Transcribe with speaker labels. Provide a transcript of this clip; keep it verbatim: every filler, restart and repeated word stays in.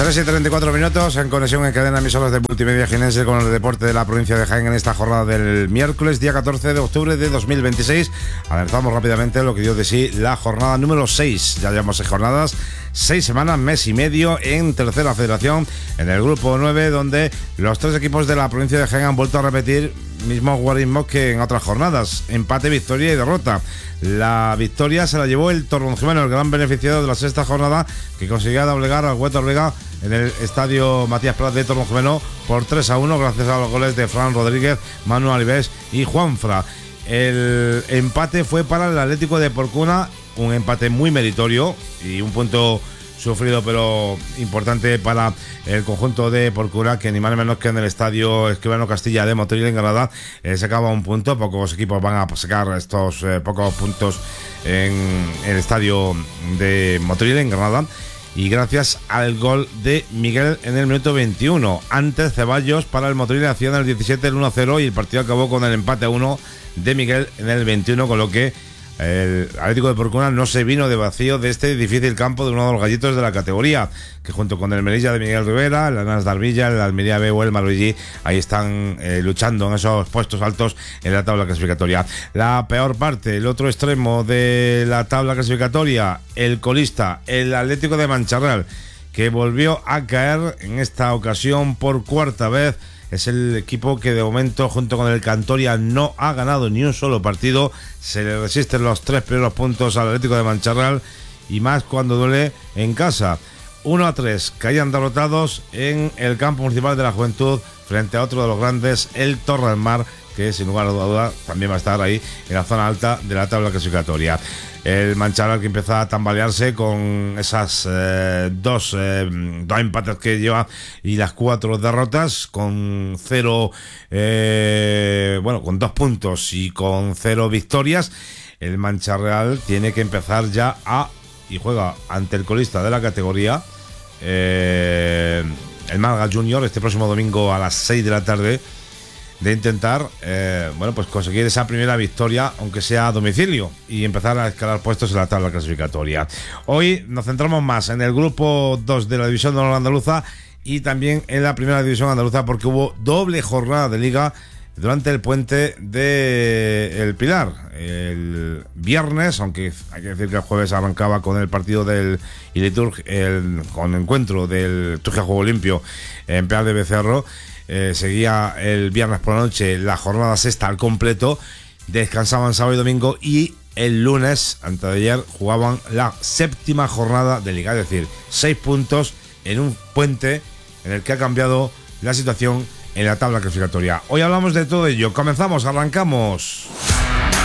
Speaker 1: tres y treinta y cuatro minutos en conexión en cadena emisoras de Multimedia Jienense con el deporte de la provincia de Jaén en esta jornada del miércoles, día catorce de octubre de dos mil veintiséis. Avanzamos rápidamente lo que dio de sí la jornada número seis. Ya llevamos seis jornadas, seis semanas, mes y medio en tercera federación, en el grupo nueve, donde los tres equipos de la provincia de Jaén han vuelto a repetir mismos guarismos que en otras jornadas: empate, victoria y derrota. La victoria se la llevó el Torronjimeno, el gran beneficiado de la sexta jornada, que conseguía doblegar al Huetor Vega en el estadio Matías Prat de Torronjimeno por tres a uno, gracias a los goles de Fran Rodríguez, Manu Alibés y Juanfra. El empate fue para el Atlético de Porcuna, un empate muy meritorio y un punto sufrido pero importante para el conjunto de Porcuna, que ni más ni menos que en el estadio Escribano Castilla de Motril en Granada eh, sacaba un punto. Pocos equipos van a sacar estos eh, pocos puntos en el estadio de Motril en Granada, y gracias al gol de Miguel en el minuto veintiuno. Antes Ceballos para el Motril hacía en el diecisiete el uno a cero y el partido acabó con el empate a uno de Miguel en el veintiuno, con lo que el Atlético de Porcuna no se vino de vacío de este difícil campo de uno de los gallitos de la categoría, que junto con el Melilla de Miguel Rivera, el Anas de Armilla, el Almería B o el Marbellí, ahí están eh, luchando en esos puestos altos en la tabla clasificatoria. La peor parte, el otro extremo de la tabla clasificatoria, el colista, el Atlético de Mancharral, que volvió a caer en esta ocasión por cuarta vez. Es el equipo que de momento, junto con el Cantoria, no ha ganado ni un solo partido. Se le resisten los tres primeros puntos al Atlético de Mancharral, y más cuando duele en casa. uno a tres caían derrotados en el campo municipal de la Juventud frente a otro de los grandes, el Torre del Mar, que sin lugar a duda también va a estar ahí en la zona alta de la tabla clasificatoria. El Mancharral, que empieza a tambalearse con esas eh, dos, eh, dos empates que lleva y las cuatro derrotas, con cero, eh, bueno, con dos puntos y con cero victorias. El Mancharral tiene que empezar ya a, y juega ante el colista de la categoría, eh, el Málaga Junior, este próximo domingo a las seis de la tarde, de intentar eh, bueno, pues conseguir esa primera victoria, aunque sea a domicilio, y empezar a escalar puestos en la tabla clasificatoria. Hoy nos centramos más en el grupo dos de la división de honor andaluza y también en la primera división andaluza, porque hubo doble jornada de liga durante el puente de El Pilar. El viernes, aunque hay que decir que el jueves arrancaba con el partido del Iliturg, el, con el encuentro del Turquía Juego Limpio en Peal de Becerro. Eh, seguía el viernes por la noche la jornada sexta al completo, descansaban sábado y domingo, y el lunes, antes de ayer, jugaban la séptima jornada de liga, es decir, seis puntos en un puente en el que ha cambiado la situación en la tabla clasificatoria. Hoy hablamos de todo ello. Comenzamos, arrancamos.